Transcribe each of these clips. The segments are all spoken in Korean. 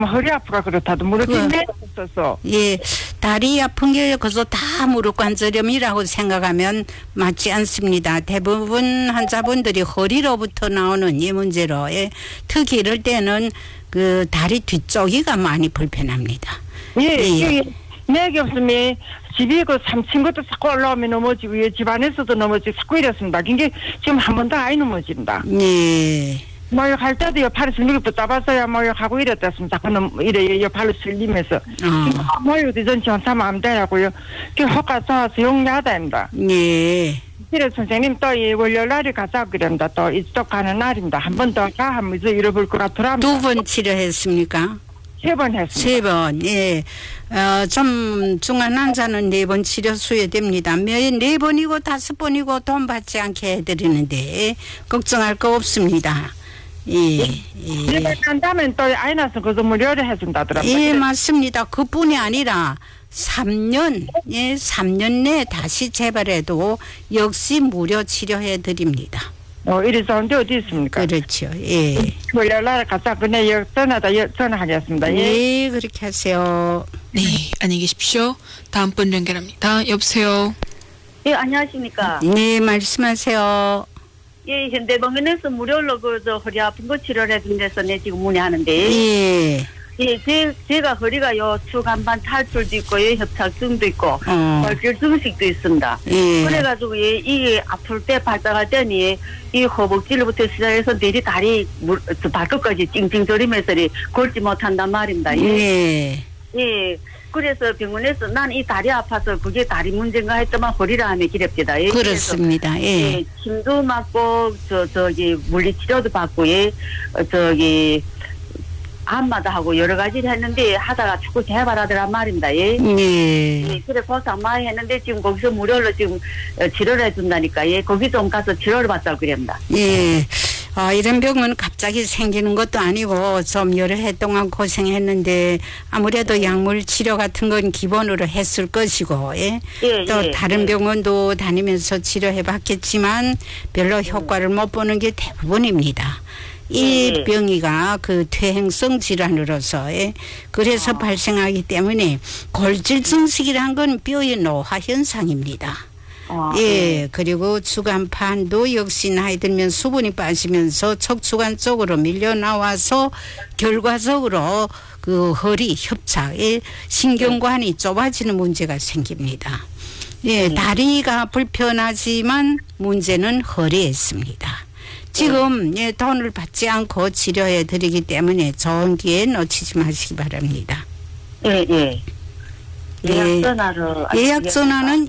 허리 아프가 그렇다도 무릎이 내렸어서. 예, 다리 아픈 게 그래서 다 무릎 관절염이라고 생각하면 맞지 않습니다. 대부분 환자분들이 허리로부터 나오는 이 문제로, 예, 특히 이럴 때는 그 다리 뒤쪽이가 많이 불편합니다. 예. 맥이 없으면 집이 그 3층 것도 자꾸 올라오면 넘어지고, 예, 집 안에서도 넘어지고 자꾸 이랬습니다. 그게 지금 한 번도 아이 넘어집니다. 예. 뭐, 할 때도 옆팔을 무릎도 따봤어야 뭐, 하고 이랬었습니다. 자꾸 이래, 옆팔을 슬리면서. 뭐, 어디 전 전사면 안 되냐고요. 그, 허가 써서 용야다입니다. 예. 그래, 선생님 또 이 월요일 날이 가자 그럽니다. 또 이쪽 가는 날입니다. 한 번 더 가 하면서 잃어볼 것 같더랍니다. 2번 치료했습니까? 3번 했습니다. 3번, 예. 좀 중한 환자는 4번 치료 수여됩니다. 4번이고 5번이고 돈 받지 않게 해드리는데, 걱정할 거 없습니다. 예. 예. 한다면 또 아이 나서 그것도 무료로 해준다더라고요. 예, 맞습니다. 그뿐이 아니라 3년, 예, 3년 내에 다시 재발해도 역시 무료 치료해 드립니다. 이리 좋은데 어디 있습니까? 그렇죠. 예. 월요일 날 가자. 그냥 전화하겠습니다. 예, 그렇게 하세요. 네, 안녕히 계십시오. 다음 분 연결합니다. 여보세요. 예, 안녕하십니까. 네, 말씀하세요. 예, 현대병원에서 무료로 저 허리 아픈 거 치료를 해준 데서 내 지금 문의하는데. 예. 예, 제가 허리가요, 추간반 탈출도 있고, 예, 협착증도 있고, 골절증식도 있습니다. 예. 그래가지고, 예, 이게 아플 때 발작할 때니, 이 허벅지로부터 시작해서 내리 다리, 발끝까지 찡찡 저리면서 걸지 못한단 말입니다. 예. 예. 그래서 병원에서 난 이 다리 아파서 그게 다리 문제인가 했더만 허리라 하면 기렵니다. 예. 그렇습니다. 예. 예. 침도 맞고, 저기, 물리치료도 받고, 예, 암마다 하고 여러 가지를 했는데 하다가 자꾸 재발하더란 말입니다. 예. 예. 그래 보상 많이 했는데 지금 거기서 무료로 지금 치료를 해준다니까. 예. 거기 좀 가서 치료를 받자고 그럽니다. 예. 이런 병은 갑자기 생기는 것도 아니고 좀 여러 해 동안 고생했는데 아무래도 약물 치료 같은 건 기본으로 했을 것이고, 예. 또 다른 병원도 다니면서 치료해 봤겠지만 별로 효과를 못 보는 게 대부분입니다. 이 병이가 그 퇴행성 질환으로서, 예, 그래서 발생하기 때문에 골질증식이란 건 뼈의 노화 현상입니다. 예, 그리고 주간판도 역시 나이 들면 수분이 빠지면서 척추관 쪽으로 밀려 나와서 결과적으로 그 허리 협착에 신경관이 좁아지는 문제가 생깁니다. 예, 다리가 불편하지만 문제는 허리에 있습니다. 지금, 예, 돈을 받지 않고 치료해 드리기 때문에 좋은 기회 놓치지 마시기 바랍니다. 예, 예. 예약 전화로. 예약 전화는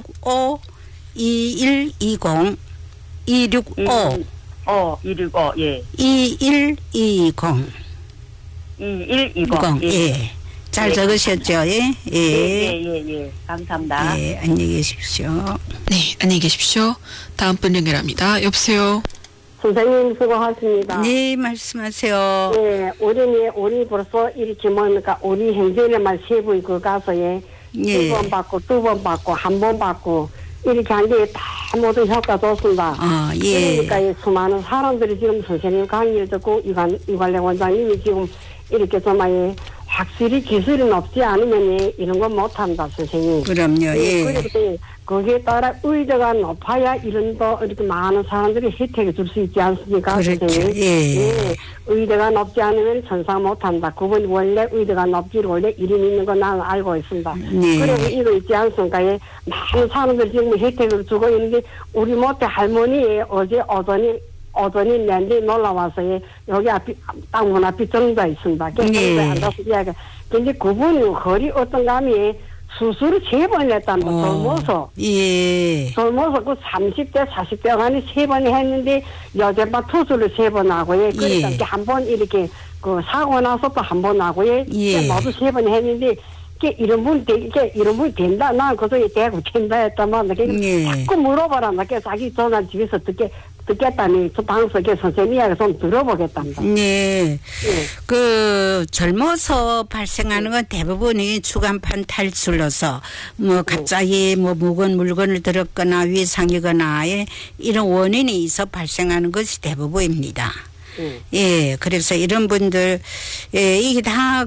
265-2120. 265. 265, 예. 2120. 2120. 예. 잘 적으셨죠? 예. 예. 감사합니다. 예, 안녕히 계십시오. 네, 안녕히 계십시오. 다음 분 연결합니다. 여보세요. 선생님 수고하십니다. 네, 말씀하세요. 네, 우리 벌써 이렇게 뭡니까? 우리 행정에만 3번 그 가서, 예. 1번 받고, 2번 받고, 1번 받고, 이렇게 한 게 다 모두 효과 좋습니다. 예. 그러니까 이 수많은 사람들이 지금 선생님 강의를 듣고 이관래 원장님이 지금 이렇게 좀 확실히 기술이 높지 않으면 이런 건 못한다, 선생님. 그럼요, 예. 그리고 거기에 따라 의대가 높아야 이런 더 이렇게 많은 사람들이 혜택을 줄 수 있지 않습니까? 그렇죠, 선생님? 예. 의대가 높지 않으면 전상 못한다. 그건 원래 의대가 높기를 원래 이름이 있는 건 나는 알고 있습니다. 그리고 이거 있지 않습니까? 예. 많은 사람들이 지금 혜택을 주고 있는데 우리 못해 할머니 어제 오전에 내한테 놀러와서 여기 앞이 땅문 앞이 정자 있습니다. 근데 그분이 허리 어떤 감이 수술을 3번 했답니다. 젊어서. 예. 젊어서 그 30대, 40대 간에 3번 했는데 여전반 투수를 3번 하고, 예. 그러니까 한 번 이렇게 그 사고 나서 또 한 번 하고, 예. 모두 3번 했는데 이런 분 된다. 난 그저에 대고 된다 했다만, 자꾸 물어봐라. 자기 전화 집에서 듣겠다니, 저 방송에 선생님이 좀 들어보겠답니다. 네. 그, 젊어서 발생하는 건 대부분이 추간판 탈출로서, 갑자기 무거운 물건을 들었거나 위상이거나, 이런 원인이 있어 발생하는 것이 대부분입니다. 예, 그래서 이런 분들, 예, 이게 다